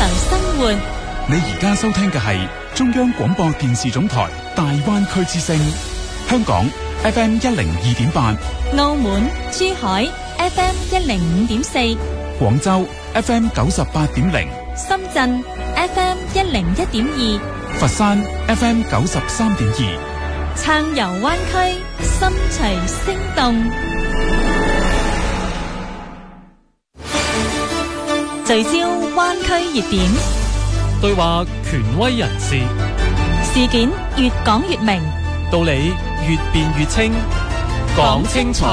生活。 你而家收聽嘅係中央廣播電視總台大灣區之聲，香港 FM 102.8， 澳門、珠海 FM 105.4， 廣州 FM 98.0， 深圳 FM 101.2， 佛山 FM 93.2， 暢遊灣區，心隨聲動，聚焦灣區熱點， 對話權威人士， 事件越講越明， 道理越辯越清，講清楚，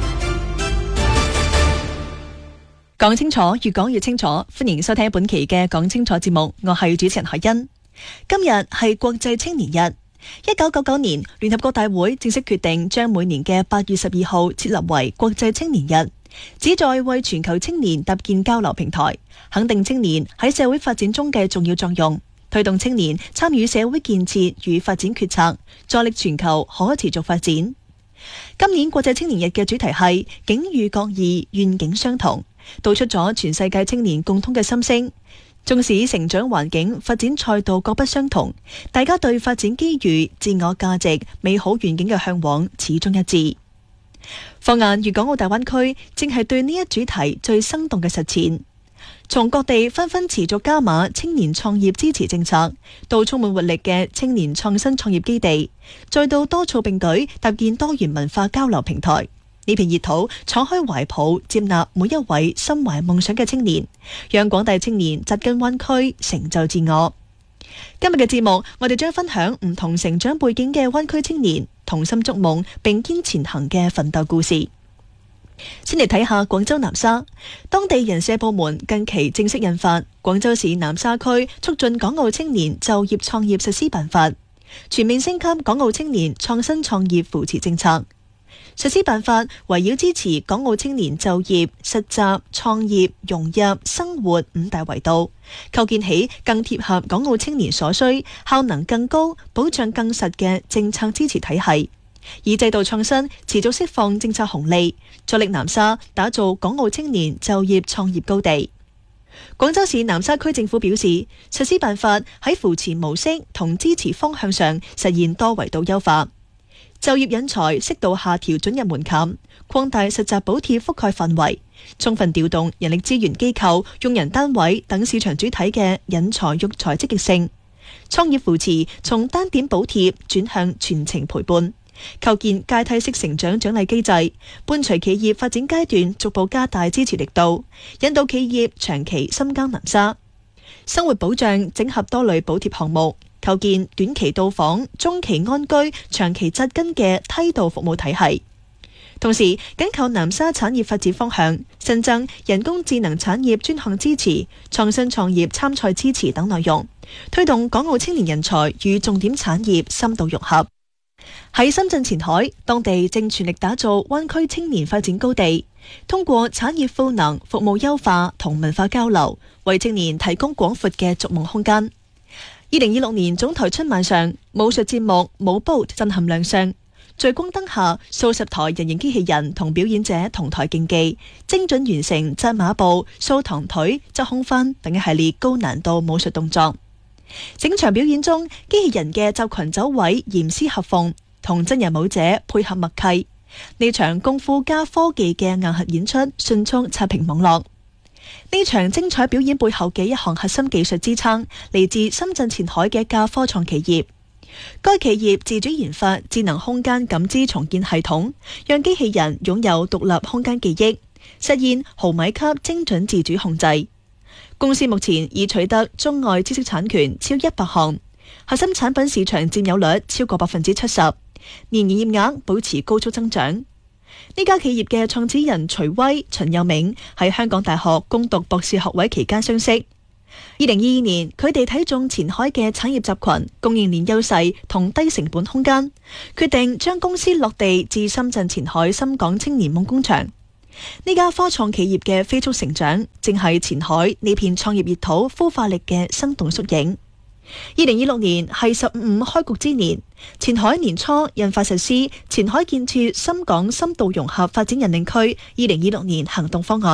講清楚，越講越清楚。歡迎收聽本期嘅講清楚節目，我係主持人海欣。今日係國際青年日。1999年，聯合國大會正式決定將每年嘅8月12號設立為國際青年日，旨在為全球青年搭建交流平台，肯定青年喺社會發展中嘅重要作用，推動青年參與社會建設與發展決策，助力全球可持續發展。今年國際青年日嘅主題係境遇各異，願景相同，道出咗全世界青年共通嘅心聲。縱使成長環境、發展賽道各不相同，大家對發展機遇、自我價值、美好願景嘅向往始終一致。放眼粵港澳大灣區，正係對呢一主題最生動嘅實踐。從各地紛紛持續加碼青年創業支持政策，到充滿活力嘅青年創新創業基地，再到多措並舉搭建多元文化交流平台。呢片熱土敞開懷抱，接納每一位心懷夢想嘅青年，讓廣大青年扎根灣區，成就自我。今日嘅節目，我哋將分享唔同成長背景嘅灣區青年同心築夢並肩前行嘅奮鬥故事。先嚟睇下廣州南沙，當地人社部門近期正式印發《廣州市南沙區促進港澳青年就業創業實施辦法》，全面升級港澳青年創新創業扶持政策。實施辦法圍繞支持港澳青年就業、實習、創業、融入、生活5大維度，構建起更貼合港澳青年所需、效能更高、保障更實嘅政策支持體系，以制度創新持續釋放政策紅利，助力南沙打造港澳青年就業創業高地。廣州市南沙區政府表示，實施辦法喺扶持模式同支持方向上實現多維度優化。就業引才適度下調准入門檻，擴大實習補貼覆蓋範圍，充分調動人力資源機構、用人單位等市場主體嘅引才育才積極性。創業扶持從單點補貼轉向全程陪伴，構建階梯式成長獎勵機制，伴隨企業發展階段逐步加大支持力度，引導企業長期深耕南沙。生活保障整合多類補貼項目，構建短期到訪、中期安居、長期扎根嘅梯度服務體系。同時緊扣南沙產業發展方向，新增人工智能產業專項支持、創新創業參賽支持等內容，推動港澳青年人才與重點產業深度融合。喺深圳前海，當地正全力打造灣區青年發展高地，通過產業賦能、服務優化同文化交流，為青年提供廣闊嘅逐夢空間。2026年總台春晚上，武術節目舞 boat 震撼亮相，聚光燈下數十台人形機器人同表演者同台競技，精準完成紮馬步、掃堂腿、側空翻等一系列高難度武術動作。整場表演中，機器人嘅集群走位嚴絲合縫，同真人舞者配合默契。呢場功夫加科技嘅硬核演出迅速刷屏網絡。呢場精彩表演背後嘅一項核心技術支撐嚟自深圳前海嘅一家科創企業。該企業自主研發智能空間感知重建系統，讓機器人擁有獨立空間記憶，實現毫米級精準自主控制。公司目前已取得中外知識產權超100項，核心產品市場佔有率超過70%，年營業額保持高速增長。呢家企業嘅創始人徐威、秦佑銘喺香港大學攻讀博士學位期間相識。2022年，佢哋睇中前海嘅產業集群、供應鏈優勢同低成本空間，決定將公司落地至深圳前海深港青年夢工場。呢家科創企業嘅飛速成長，正係前海呢片創業熱土孵化力嘅生動縮影。2026年係15開局之年，前海年初印發實施前海建設深港深度融合發展引領區2026年行動方案，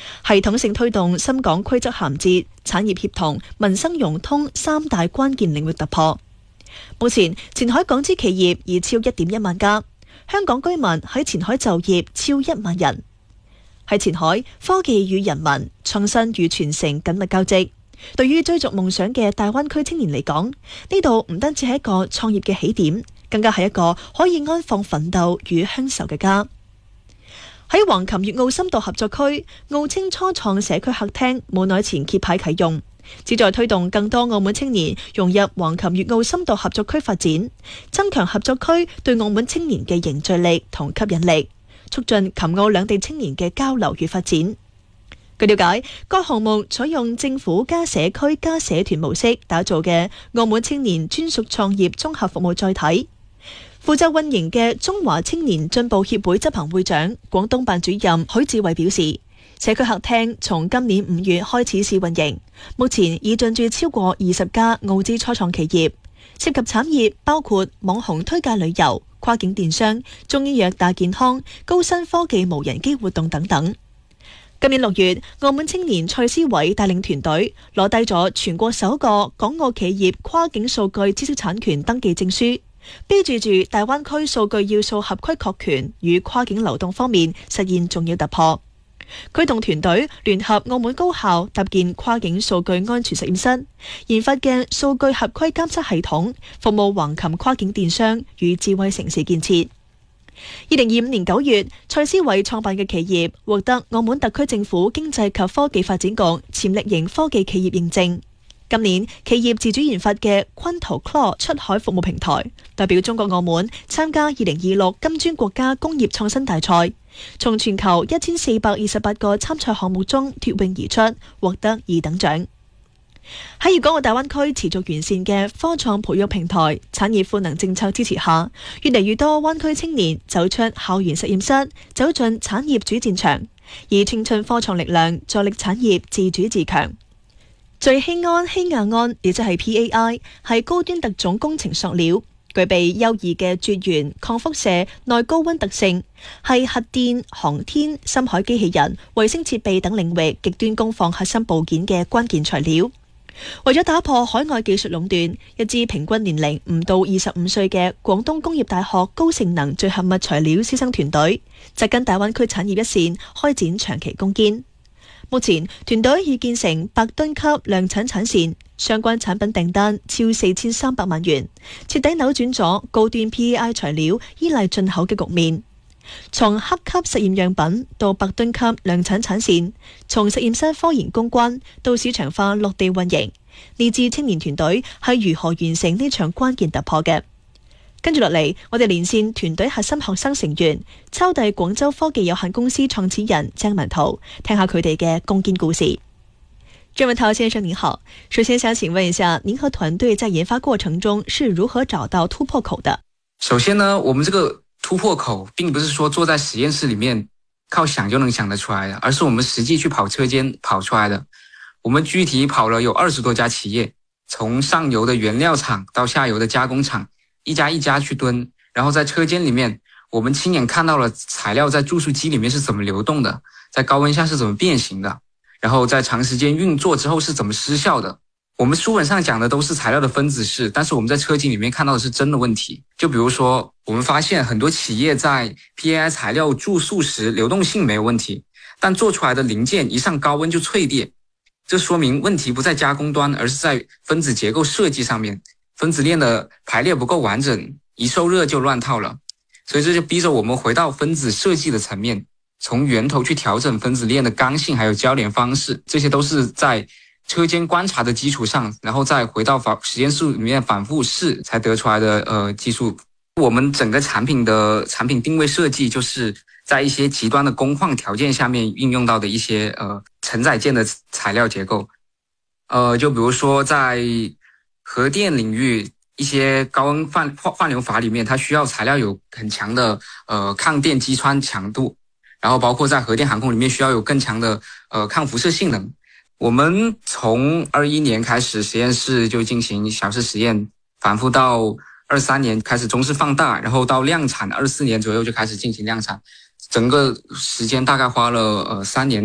系統性推動深港規則銜接、產業協同、民生融通三大關鍵領域突破。目前前海港資企業已超 1.1 萬家，香港居民喺前海就業超1萬人。喺前海，科技與人民、創新與傳承緊密交織。對於追逐夢想嘅大灣區青年嚟講，呢度唔單止係一個創業嘅起點，更加係一個可以安放奮鬥與鄉愁嘅家。喺橫琴粵澳深度合作區，澳青初創社區客廳冇耐前揭牌啟用，旨在推動更多澳門青年融入橫琴粵澳深度合作區發展，增強合作區對澳門青年嘅凝聚力同吸引力，促進琴澳兩地青年嘅交流與發展。據了解，該項目採用政府加社區加社團模式打造嘅澳門青年專屬創業綜合服務載體。負責運營嘅中華青年進步協會執行會長、廣東辦主任許志偉表示，社區客廳從今年5月開始試運營，目前已進駐超過20家澳資初創企業，涉及產業包括網紅推介旅遊、跨境電商、中醫藥大健康、高新科技無人機活動等等。今年6月，澳門青年蔡思偉帶領團隊攞低咗全國首個港澳企業跨境數據知識產權登記證書，標誌住大灣區數據要素合規確權與跨境流動方面實現重要突破。佢同團隊聯合澳門高校搭建跨境數據安全實驗室，研發嘅數據合規監測系統，服務橫琴跨境電商與智慧城市建設。2025年9月，蔡思偉創辦嘅企業獲得澳門特區政府經濟及科技發展局潛力型科技企業認證。今年，企業自主研發嘅昆圖 Claw 出海服務平台，代表中國澳門參加2026金磚國家工業創新大賽，從全球1428個參賽項目中脫穎而出，獲得2等獎。喺粵港澳大灣區持續完善嘅科創培育平台、產業賦能政策支持下，越嚟越多灣區青年走出校園實驗室，走進產業主戰場，以青春科創力量助力產業自主自強。聚氰胺氰亞胺，亦即係 PAI， 係高端特種工程塑料，具備優異嘅絕緣、抗輻射、耐高溫特性，係核電、航天、深海機器人、衛星設備等領域極端工況核心部件嘅關鍵材料。為咗打破海外技術壟斷，一支平均年齡唔到25歲嘅廣東工業大學高性能聚合物材料師生團隊，扎根大灣區產業一線，開展長期攻堅。目前團隊已建成100噸級量產產線，相關產品訂單超4300萬元，徹底扭轉咗高端 PAI 材料依賴進口嘅局面。從黑級實驗樣品到100噸級量產產線，從實驗室科研攻關到市場化落地運營，呢支青年團隊係如何完成呢場關鍵突破嘅？跟住落嚟，我哋連線團隊核心學生成員，抄遞廣州科技有限公司創始人張文濤，聽下佢哋嘅攻堅故事。張文濤先生您好，首先想請問一下，您和團隊在研發過程中是如何找到突破口的？ 首先呢，我們這個突破口並不是說坐在實驗室裡面靠想就能想得出來的，而是我們實際去跑車間跑出來的。我們具體跑了有20多家企業，從上游的原料廠到下游的加工廠，一家一家去蹲，然後在車間裡面，我們親眼看到了材料在注塑機裡面是怎麼流動的，在高溫下是怎麼變形的，然後在長時間運作之後是怎麼失效的。我們書本上講的都是材料的分子式，但是我們在車間裡面看到的是真的問題。就比如說，我們發現很多企業在 PAI 材料注塑時流動性沒有問題，但做出來的零件一上高溫就脆裂，這說明問題不在加工端，而是在分子結構設計上面，分子鏈的排列不夠完整，一受熱就亂套了。所以這就逼着我們回到分子設計的層面，從源頭去調整分子鏈的剛性還有交聯方式，這些都是在車間觀察的基礎上，然後再回到實驗室裡面反覆試才得出來的技術。我們整個產品的產品定位設計，就是在一些極端的工況條件下面運用到的一些承載件的材料結構。就比如說在核電領域，一些高溫換流法裡面，它需要材料有很強的抗電擊穿強度，然後包括在核電航空裡面需要有更強的抗輻射性能。我們從21年開始實驗室就進行小試實驗，反覆到23年開始中試放大，然後到量產24年左右就開始進行量產，整個時間大概花了3年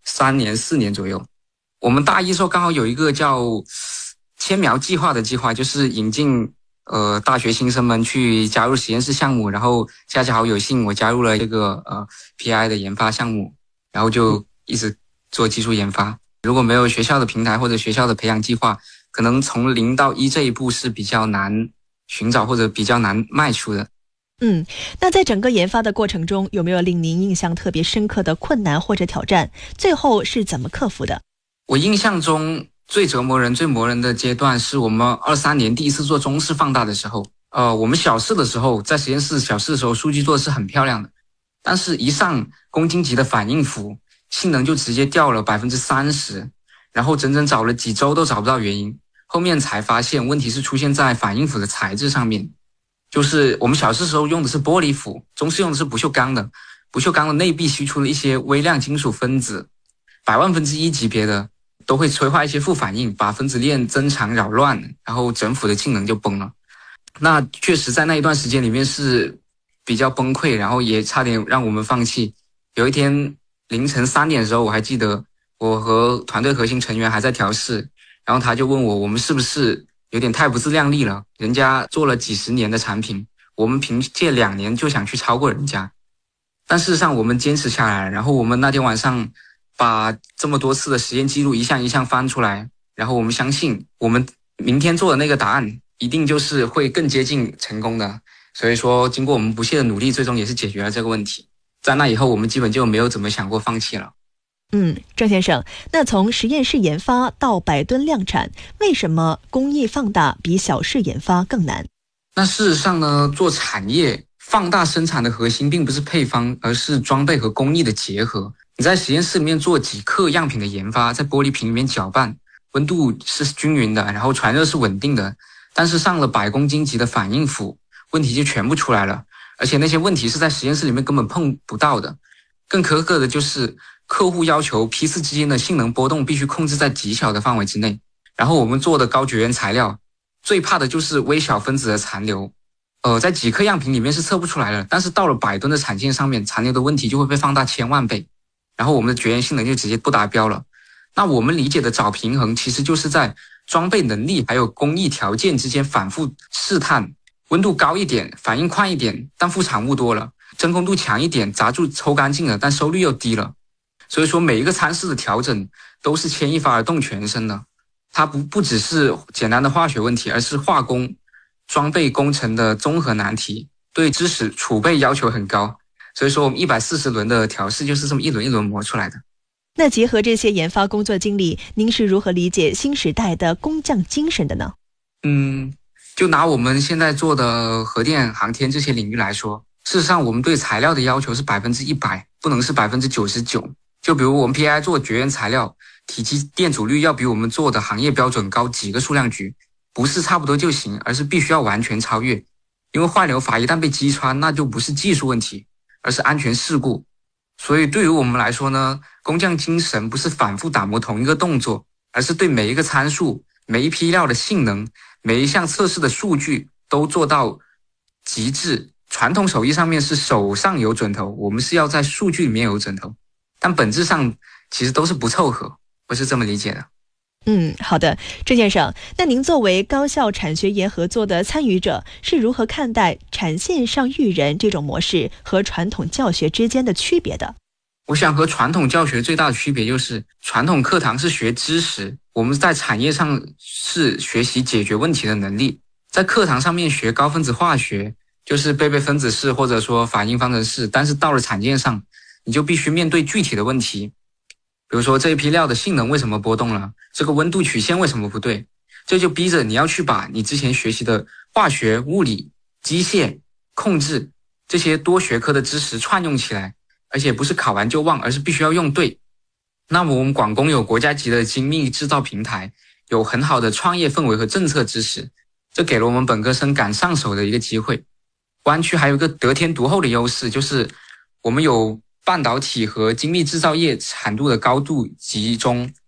3年4年左右。我们大一时候刚好有一个叫千苗计划的计划，就是引进大学新生们去加入实验室项目，然后恰巧有幸我加入了这个PI 的研发项目，然后就一直做技术研发。如果没有学校的平台或者学校的培养计划，可能从0到1这一步是比较难寻找或者比较难迈出的。 那在整个研发的过程中，有没有令您印象特别深刻的困难或者挑战？最后是怎么克服的？ 我印象中最折磨人、最磨人的阶段是我们23年第一次做中视放大的时候。我们小试的时候，在实验室小试的时候，数据做的是很漂亮的，但是一上公斤级的反应符，性能就直接掉了30%，然后整整找了几周都找不到原因。后面才发现问题是出现在反应符的材质上面，就是我们小试时候用的是玻璃符，中视用的是不锈钢的，不锈钢的内壁析出了一些微量金属分子，100万分之一级别的，都会催化一些负反应，把分子链增长扰乱，然后整辅的性能就崩了。那确实在那一段时间里面是比较崩溃，然后也差点让我们放弃。有一天凌晨3点的时候，我还记得我和团队核心成员还在调试，然后他就问我们是不是有点太不自量力了，人家做了几十年的产品，我们凭借2年就想去超过人家。但事实上我们坚持下来，然后我们那天晚上把这么多次的实验记录一项一项翻出来，然后我们相信我们明天做的那个答案一定就是会更接近成功的。所以说经过我们不懈的努力，最终也是解决了这个问题。在那以后我们基本就没有怎么想过放弃了。 郑先生，那从实验室研发到100吨量产，为什么工艺放大比小试研发更难？ 那事实上呢，做产业放大生产的核心并不是配方，而是装备和工艺的结合。你在实验室里面做几克样品的研发，在玻璃瓶里面搅拌，温度是均匀的，然后传热是稳定的，但是上了100公斤级的反应符，问题就全部出来了，而且那些问题是在实验室里面根本碰不到的。更苛刻的就是客户要求批次之间的性能波动必须控制在极小的范围之内，然后我们做的高绝缘材料最怕的就是微小分子的残留，在几克样品里面是测不出来的，但是到了100吨的产线上面，残留的问题就会被放大1000万倍，然后我们的绝缘性能就直接不达标了。那我们理解的找平衡，其实就是在装备能力还有工艺条件之间反复试探，温度高一点，反应快一点，但副产物多了；真空度强一点，砸铸抽干净了，但收率又低了。所以说每一个参数的调整都是牵一发而动全身的，它不只是简单的化学问题，而是化工装备工程的综合难题，对知识储备要求很高。所以说我们140轮的调试就是这么一轮一轮磨出来的。 那结合这些研发工作经历，您是如何理解新时代的工匠精神的呢？ 就拿我们现在做的核电航天这些领域来说，事实上我们对材料的要求是100%，不能是99%。就比如我们 PI 做绝缘材料，体积电阻率要比我们做的行业标准高几个数量级，不是差不多就行，而是必须要完全超越。因为坏流阀一旦被击穿，那就不是技术问题，而是安全事故。所以对于我们来说呢，工匠精神不是反复打磨同一个动作，而是对每一个参数、每一批料的性能、每一项测试的数据都做到极致。传统手艺上面是手上有准头，我们是要在数据里面有准头，但本质上其实都是不凑合，我是这么理解的。 好的，郑先生，那您作为高校产学研合作的参与者，是如何看待产线上育人这种模式和传统教学之间的区别的？ 我想和传统教学最大的区别就是，传统课堂是学知识，我们在产业上是学习解决问题的能力。在课堂上面学高分子化学，就是背背分子式或者说反应方程式，但是到了产线上，你就必须面对具体的问题。比如说这一批料的性能为什么波动了，这个温度曲线为什么不对，这就逼着你要去把你之前学习的化学、物理、机械、控制这些多学科的知识串用起来，而且不是考完就忘，而是必须要用对。那么我们广工有国家级的精密制造平台，有很好的创业氛围和政策支持，这给了我们本科生赶上手的一个机会。湾区还有一个得天独厚的优势，就是我们有半导体和精密制造业产度的高度集中，